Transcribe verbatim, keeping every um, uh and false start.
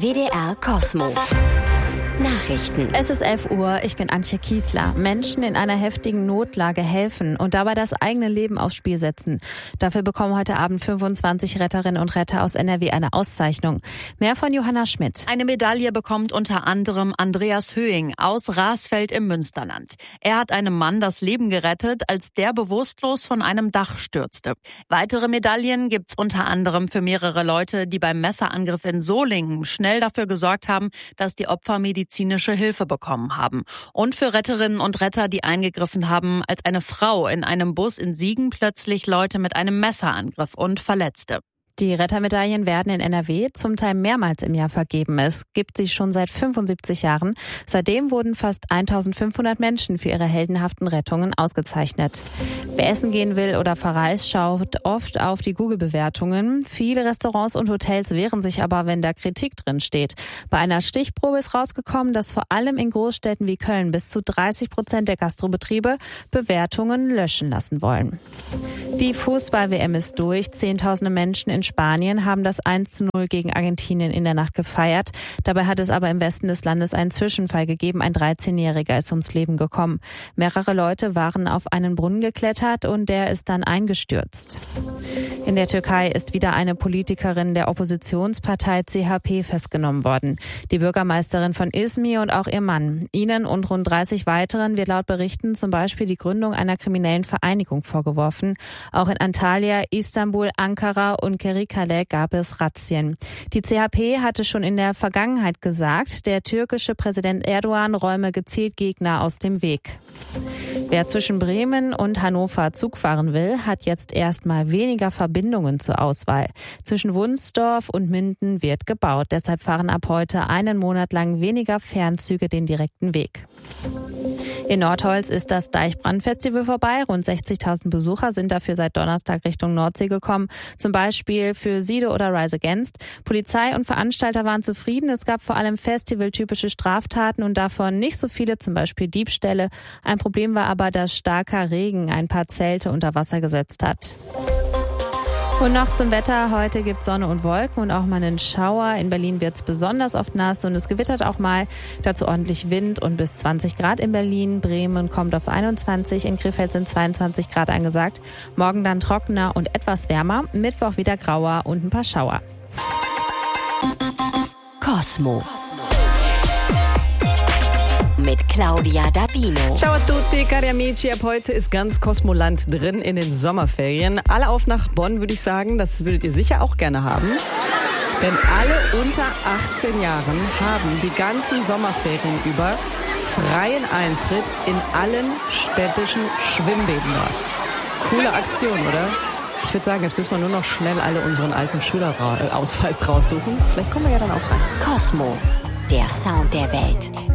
W D R Kosmo. Nachrichten. Es ist elf Uhr, ich bin Antje Kiesler. Menschen in einer heftigen Notlage helfen und dabei das eigene Leben aufs Spiel setzen. Dafür bekommen heute Abend fünfundzwanzig Retterinnen und Retter aus N R W eine Auszeichnung. Mehr von Johanna Schmidt. Eine Medaille bekommt unter anderem Andreas Höing aus Rasfeld im Münsterland. Er hat einem Mann das Leben gerettet, als der bewusstlos von einem Dach stürzte. Weitere Medaillen gibt's unter anderem für mehrere Leute, die beim Messerangriff in Solingen schnell dafür gesorgt haben, dass die Opfer medizinische Hilfe bekommen haben. Und für Retterinnen und Retter, die eingegriffen haben, als eine Frau in einem Bus in Siegen plötzlich Leute mit einem Messer angriff und verletzte. Die Rettermedaillen werden in N R W zum Teil mehrmals im Jahr vergeben. Es gibt sie schon seit fünfundsiebzig Jahren. Seitdem wurden fast eintausendfünfhundert Menschen für ihre heldenhaften Rettungen ausgezeichnet. Wer essen gehen will oder verreist, schaut oft auf die Google-Bewertungen. Viele Restaurants und Hotels wehren sich aber, wenn da Kritik drin steht. Bei einer Stichprobe ist rausgekommen, dass vor allem in Großstädten wie Köln bis zu dreißig Prozent der Gastrobetriebe Bewertungen löschen lassen wollen. Die Fußball-W M ist durch. Zehntausende Menschen in Spanien haben das eins zu null gegen Argentinien in der Nacht gefeiert. Dabei hat es aber im Westen des Landes einen Zwischenfall gegeben. Ein dreizehnjähriger ist ums Leben gekommen. Mehrere Leute waren auf einen Brunnen geklettert und der ist dann eingestürzt. In der Türkei ist wieder eine Politikerin der Oppositionspartei C H P festgenommen worden. Die Bürgermeisterin von Izmir und auch ihr Mann. Ihnen und rund dreißig weiteren wird laut Berichten zum Beispiel die Gründung einer kriminellen Vereinigung vorgeworfen. Auch in Antalya, Istanbul, Ankara und Kırıkkale gab es Razzien. Die C H P hatte schon in der Vergangenheit gesagt, der türkische Präsident Erdogan räume gezielt Gegner aus dem Weg. Wer zwischen Bremen und Hannover Zug fahren will, hat jetzt erstmal weniger Verbindungen zur Auswahl. Zwischen Wunsdorf und Minden wird gebaut. Deshalb fahren ab heute einen Monat lang weniger Fernzüge den direkten Weg. In Nordholz ist das Deichbrand-Festival vorbei. Rund sechzigtausend Besucher sind dafür seit Donnerstag Richtung Nordsee gekommen. Zum Beispiel für Sido oder Rise Against. Polizei und Veranstalter waren zufrieden. Es gab vor allem festivaltypische Straftaten und davon nicht so viele, zum Beispiel Diebstähle. Ein Problem war aber, dass starker Regen ein paar Zelte unter Wasser gesetzt hat. Und noch zum Wetter. Heute gibt es Sonne und Wolken und auch mal einen Schauer. In Berlin wird es besonders oft nass und es gewittert auch mal. Dazu ordentlich Wind und bis zwanzig Grad in Berlin. Bremen kommt auf einundzwanzig, in Krefeld sind zweiundzwanzig Grad angesagt. Morgen dann trockener und etwas wärmer. Mittwoch wieder grauer und ein paar Schauer. Kosmo. Mit Claudia Dabino. Ciao a tutti, cari amici. Ab heute ist ganz Kosmoland drin in den Sommerferien. Alle auf nach Bonn, würde ich sagen. Das würdet ihr sicher auch gerne haben. Denn alle unter achtzehn Jahren haben die ganzen Sommerferien über freien Eintritt in allen städtischen Schwimmbäden dort. Coole Aktion, oder? Ich würde sagen, jetzt müssen wir nur noch schnell alle unseren alten Schülerausweis raussuchen. Vielleicht kommen wir ja dann auch rein. Kosmo, der Sound der Welt.